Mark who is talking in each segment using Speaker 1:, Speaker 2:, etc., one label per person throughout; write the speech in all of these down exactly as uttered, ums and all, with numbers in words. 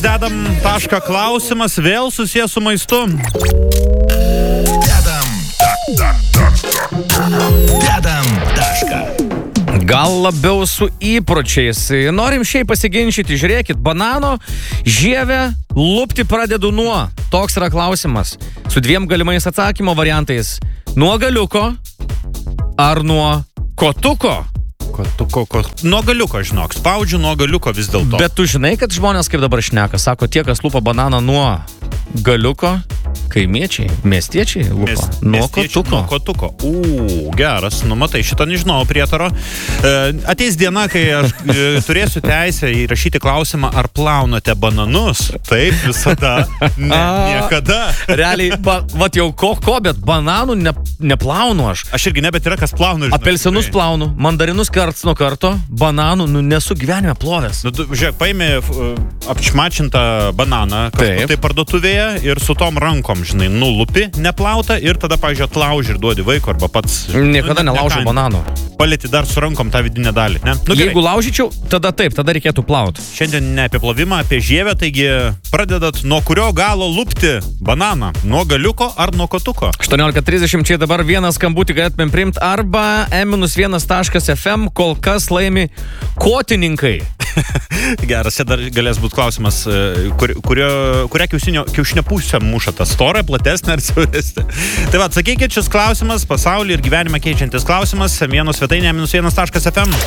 Speaker 1: Dedam tašką klausimas, vėl susijęs su maistu.
Speaker 2: Dedam, tak, tak, tak, tak. Dedam tašką.
Speaker 3: Gal labiau su įpročiais. Norim šiaip pasiginčyti, žiūrėkit, banano žievę lupti pradedu nuo. Toks yra klausimas. Su dviem galimais atsakymo variantais. Nuo galiuko ar nuo kotuko?
Speaker 1: Kotuko, kotuko. Nuo galiuko, žinok. Spaudžiu nuo galiuko vis dėlto.
Speaker 3: Bet tu žinai, kad žmonės kaip dabar šneka, sako, tie, kas lupa bananą nuo galiuko, kaimiečiai, miestiečiai lupa.
Speaker 1: Mies,
Speaker 3: nuo
Speaker 1: miestiečiai,
Speaker 3: kotuko.
Speaker 1: Nuo kotuko. Ū, geras. Nu, matai, šitą nežinau prietaro. E, ateis diena, kai aš e, turėsiu teisę įrašyti klausimą, ar plaunate bananus. Taip, visada. Ne, niekada.
Speaker 3: Realiai, ba, vat jau ko, ko, bet bananų ne, neplaunu aš.
Speaker 1: Aš irgi ne, bet yra kas plauna. Žinok,
Speaker 3: Apelsinus
Speaker 1: tikrai.
Speaker 3: plaunu, mandarinus karts nuo karto, bananų nu, nesu gyvenime plovęs.
Speaker 1: Nu, tu, žiūrėk, paėmė uh, apčmačintą bananą kažkur tai parduotuvėje ir su tom rankom, žinai, nulupi, neplauta ir tada, pavyzdžiui, atlauži ir duodi vaiko arba pats.
Speaker 3: Niekada
Speaker 1: nu,
Speaker 3: nelaužiu banano.
Speaker 1: Palėti dar su rankom tą vidinę dalį, ne? Nu,
Speaker 3: Jeigu
Speaker 1: gerai.
Speaker 3: laužyčiau, tada taip, tada reikėtų plauti.
Speaker 1: Šiandien ne apie plovimą, apie žievę, taigi pradedat nuo kurio galo lupti bananą? Nuo galiuko ar nuo kotuko?
Speaker 3: aštuoniolika trisdešimt čia dabar vienas skambutį galėtumėm priimti arba em vienas taškas ef em kol kas laimi kotininkai.
Speaker 1: Geras, čia dar galės būti klausimas, kur, kurio, kurią kiaušinio, kiaušinio pusę muša, tą storą, platesnę ar siauresnę. Tai va, atsakykit, šis klausimas, pasaulį ir gyvenimą keičiantis klausimas, vieno svetainė minus vienas taškas ef em.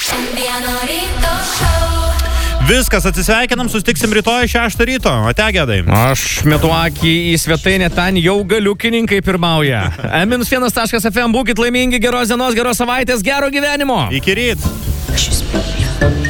Speaker 1: Viskas, atsisveikinam, sustiksim rytoj šeštą ryto. Ate, Gedai.
Speaker 3: Aš metu akį į svetainę, ten jau galiukininkai pirmauja. em vienas taškas ef em, būkit laimingi, geros dienos, geros savaitės, gero gyvenimo.
Speaker 1: Iki ryt.